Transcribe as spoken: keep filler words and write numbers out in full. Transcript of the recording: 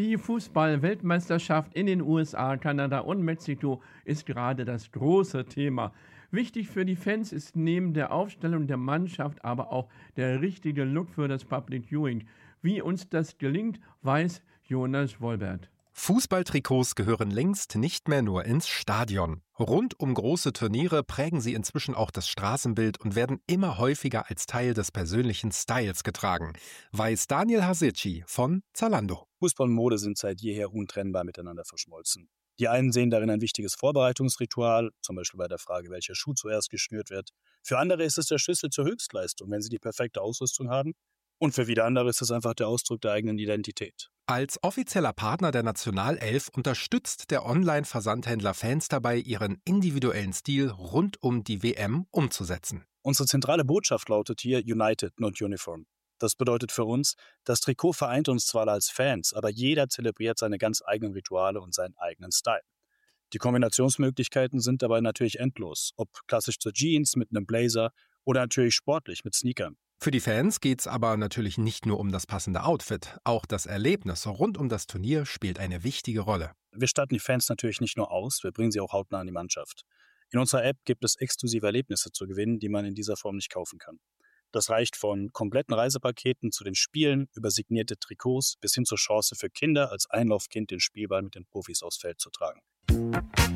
Die Fußball-Weltmeisterschaft in den U S A, Kanada und Mexiko ist gerade das große Thema. Wichtig für die Fans ist neben der Aufstellung der Mannschaft aber auch der richtige Look für das Public Viewing. Wie uns das gelingt, weiß Jonas Wolbert. Fußballtrikots gehören längst nicht mehr nur ins Stadion. Rund um große Turniere prägen sie inzwischen auch das Straßenbild und werden immer häufiger als Teil des persönlichen Styles getragen, weiß Daniel Hasicci von Zalando. Fußball und Mode sind seit jeher untrennbar miteinander verschmolzen. Die einen sehen darin ein wichtiges Vorbereitungsritual, zum Beispiel bei der Frage, welcher Schuh zuerst geschnürt wird. Für andere ist es der Schlüssel zur Höchstleistung, wenn sie die perfekte Ausrüstung haben. Und für wieder andere ist es einfach der Ausdruck der eigenen Identität. Als offizieller Partner der Nationalelf unterstützt der Online-Versandhändler Fans dabei, ihren individuellen Stil rund um die W M umzusetzen. Unsere zentrale Botschaft lautet hier United, not Uniform. Das bedeutet für uns, das Trikot vereint uns zwar als Fans, aber jeder zelebriert seine ganz eigenen Rituale und seinen eigenen Style. Die Kombinationsmöglichkeiten sind dabei natürlich endlos, ob klassisch zur Jeans mit einem Blazer oder natürlich sportlich mit Sneakern. Für die Fans geht's aber natürlich nicht nur um das passende Outfit. Auch das Erlebnis rund um das Turnier spielt eine wichtige Rolle. Wir statten die Fans natürlich nicht nur aus, wir bringen sie auch hautnah an die Mannschaft. In unserer App gibt es exklusive Erlebnisse zu gewinnen, die man in dieser Form nicht kaufen kann. Das reicht von kompletten Reisepaketen zu den Spielen über signierte Trikots bis hin zur Chance für Kinder als Einlaufkind den Spielball mit den Profis aufs Feld zu tragen.